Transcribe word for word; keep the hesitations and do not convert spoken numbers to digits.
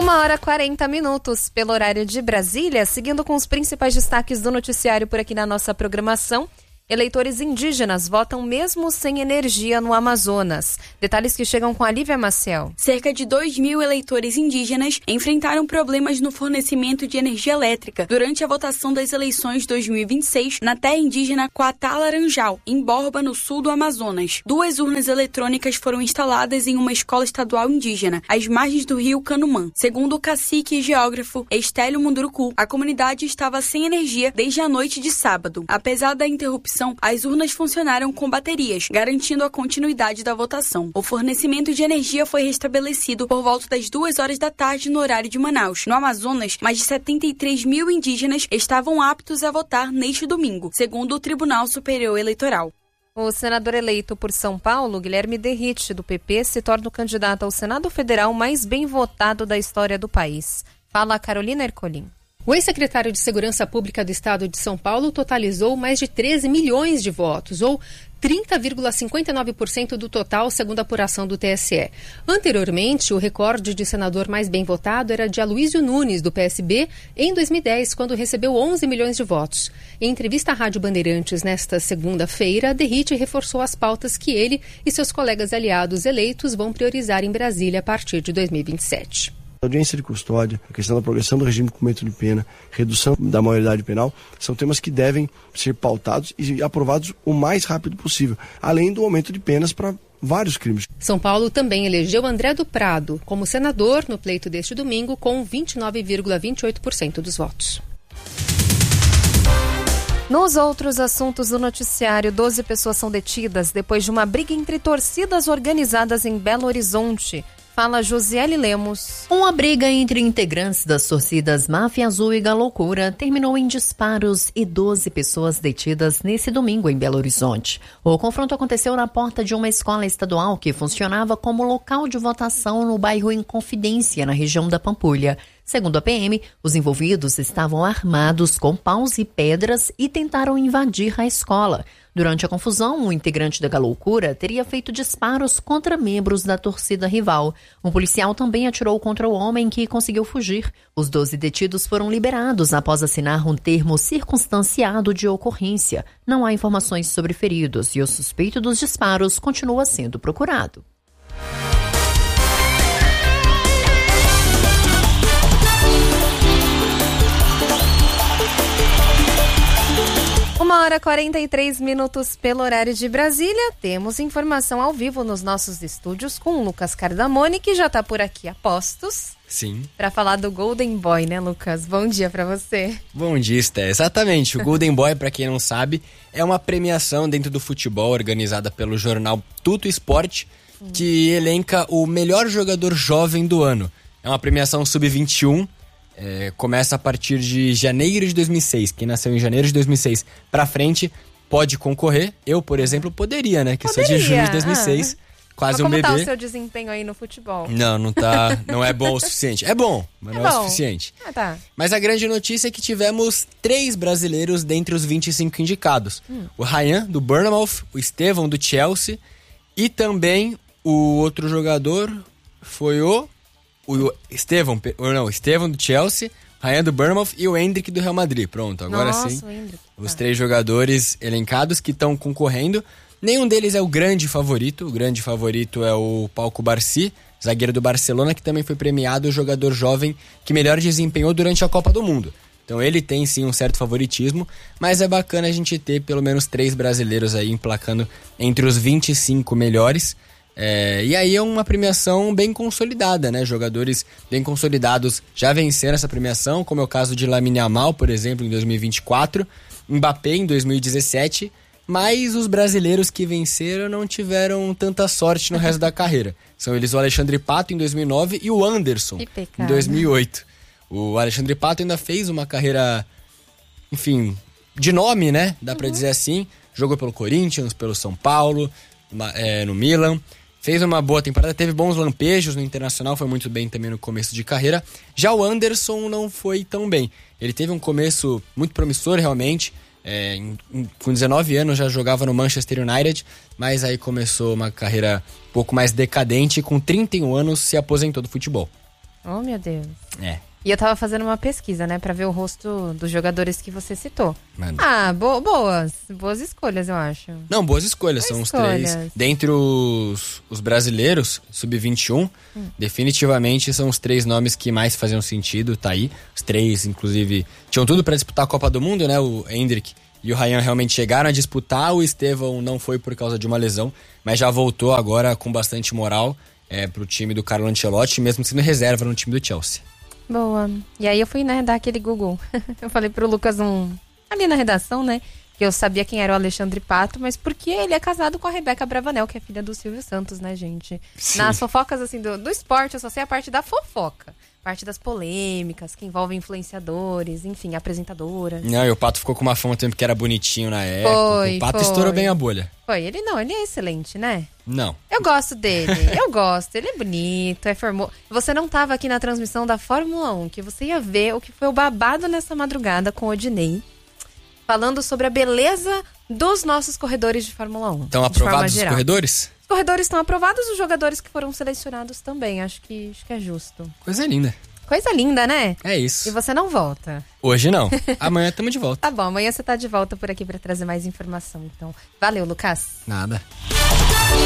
Uma hora e quarenta minutos pelo horário de Brasília, seguindo com os principais destaques do noticiário por aqui na nossa programação. Eleitores indígenas votam mesmo sem energia no Amazonas. Detalhes que chegam com a Lívia Maciel. Cerca de dois mil eleitores indígenas enfrentaram problemas no fornecimento de energia elétrica durante a votação das eleições dois mil e vinte e seis na terra indígena Coatá-Laranjal, em Borba, no sul do Amazonas. Duas urnas eletrônicas foram instaladas em uma escola estadual indígena, às margens do rio Canumã. Segundo o cacique e geógrafo Estélio Munduruku, a comunidade estava sem energia desde a noite de sábado. Apesar da interrupção, as urnas funcionaram com baterias, garantindo a continuidade da votação. O fornecimento de energia foi restabelecido por volta das duas horas da tarde no horário de Manaus. No Amazonas, mais de setenta e três mil indígenas estavam aptos a votar neste domingo, segundo o Tribunal Superior Eleitoral. O senador eleito por São Paulo, Guilherme Derrite, do P P, se torna o candidato ao Senado Federal mais bem votado da história do país. Fala a Carolina Ercolim. O ex-secretário de Segurança Pública do Estado de São Paulo totalizou mais de treze milhões de votos, ou trinta vírgula cinquenta e nove por cento do total, segundo a apuração do T S E. Anteriormente, o recorde de senador mais bem votado era de Aloysio Nunes, do P S B, em dois mil e dez, quando recebeu onze milhões de votos. Em entrevista à Rádio Bandeirantes nesta segunda-feira, Derrite reforçou as pautas que ele e seus colegas aliados eleitos vão priorizar em Brasília a partir de dois mil e vinte e sete. A audiência de custódia, a questão da progressão do regime de cumprimento de pena, redução da maioridade penal, são temas que devem ser pautados e aprovados o mais rápido possível, além do aumento de penas para vários crimes. São Paulo também elegeu André do Prado como senador no pleito deste domingo, com vinte e nove vírgula vinte e oito por cento dos votos. Nos outros assuntos do noticiário, doze pessoas são detidas depois de uma briga entre torcidas organizadas em Belo Horizonte. Fala Josiele Lemos. Uma briga entre integrantes das torcidas Máfia Azul e Galoucura terminou em disparos e doze pessoas detidas nesse domingo em Belo Horizonte. O confronto aconteceu na porta de uma escola estadual que funcionava como local de votação no bairro Inconfidência, na região da Pampulha. Segundo a P M, os envolvidos estavam armados com paus e pedras e tentaram invadir a escola. Durante a confusão, um integrante da Galoucura teria feito disparos contra membros da torcida rival. Um policial também atirou contra o homem, que conseguiu fugir. Os doze detidos foram liberados após assinar um termo circunstanciado de ocorrência. Não há informações sobre feridos e o suspeito dos disparos continua sendo procurado. Uma hora e quarenta e três minutos pelo horário de Brasília. Temos informação ao vivo nos nossos estúdios com o Lucas Cardamone, que já está por aqui a postos. Sim. Para falar do Golden Boy, né, Lucas? Bom dia para você. Bom dia, Sté. Exatamente. O Golden Boy, para quem não sabe, é uma premiação dentro do futebol organizada pelo jornal Tudo Esporte, hum. que elenca o melhor jogador jovem do ano. É uma premiação sub vinte e um. É, começa a partir de janeiro de dois mil e seis. Quem nasceu em janeiro de dois mil e seis pra frente pode concorrer. Eu, por exemplo, poderia, né? Que poderia. Sou de junho de dois mil e seis. Ah. Quase mas um bebê. Como tá o seu desempenho aí no futebol? Não, não tá. Não é bom o suficiente. É bom, mas é não bom. é o suficiente. Ah, tá. Mas a grande notícia é que tivemos três brasileiros dentre os vinte e cinco indicados. Hum. O Ryan, do Bournemouth, o Estevão, do Chelsea, e também o outro jogador foi o... O Estevão, não, Estevão do Chelsea, Ryan do Bournemouth e o Hendrick do Real Madrid. Pronto, agora Nossa, sim. O Hendrick, os tá. três jogadores elencados que estão concorrendo. Nenhum deles é o grande favorito. O grande favorito é o Pau Cubarsí, zagueiro do Barcelona, que também foi premiado o jogador jovem que melhor desempenhou durante a Copa do Mundo. Então ele tem sim um certo favoritismo, mas é bacana a gente ter pelo menos três brasileiros aí emplacando entre os vinte e cinco melhores. É, e aí é uma premiação bem consolidada, né? Jogadores bem consolidados já venceram essa premiação, como é o caso de Lamine Yamal, por exemplo, em dois mil e vinte e quatro, Mbappé em dois mil e dezessete, mas os brasileiros que venceram não tiveram tanta sorte no resto da carreira. São eles o Alexandre Pato em dois mil e nove e o Anderson em dois mil e oito. O Alexandre Pato ainda fez uma carreira, enfim, de nome, né? Dá uhum. pra dizer assim. Jogou pelo Corinthians, pelo São Paulo, é, no Milan. Fez uma boa temporada, teve bons lampejos no Internacional, foi muito bem também no começo de carreira. Já o Anderson não foi tão bem. Ele teve um começo muito promissor, realmente. É, em, em, com dezenove anos já jogava no Manchester United, mas aí começou uma carreira um pouco mais decadente e com trinta e um anos se aposentou do futebol. Oh, meu Deus. É. E eu tava fazendo uma pesquisa, né, pra ver o rosto dos jogadores que você citou. Mano. Ah, bo- boas. Boas escolhas, eu acho. Não, boas escolhas. Boas São escolhas. os três. Dentre os, os brasileiros, sub vinte e um, hum. definitivamente são os três nomes que mais faziam sentido, tá aí. Os três, inclusive, tinham tudo pra disputar a Copa do Mundo, né? O Endrick e o Ryan realmente chegaram a disputar. O Estevão não foi por causa de uma lesão, mas já voltou agora com bastante moral é, pro time do Carlo Ancelotti, mesmo sendo reserva no time do Chelsea. Boa. E aí eu fui, né, dar aquele Google. Eu falei pro Lucas um, ali na redação, né, que eu sabia quem era o Alexandre Pato, mas porque ele é casado com a Rebeca Bravanel, que é filha do Silvio Santos, né, gente? Sim. Nas fofocas, assim, do, do esporte, eu só sei a parte da fofoca. Parte das polêmicas, que envolvem influenciadores, enfim, apresentadoras. Não, e o Pato ficou com uma fama tempo que era bonitinho na época. Foi, o Pato foi. estourou bem a bolha. Foi, ele não, ele é excelente, né? Não. Eu gosto dele, eu gosto, ele é bonito, é formoso. Você não estava aqui na transmissão da Fórmula um, que você ia ver o que foi o babado nessa madrugada com o Odinei, falando sobre a beleza dos nossos corredores de Fórmula um. Estão aprovados os corredores? Os corredores estão aprovados, os jogadores que foram selecionados também, acho que, acho que é justo. Coisa linda. Coisa linda, né? É isso. E você não volta. Hoje não. Amanhã estamos de volta. Tá bom, amanhã você tá de volta por aqui para trazer mais informação. Então, valeu, Lucas. Nada.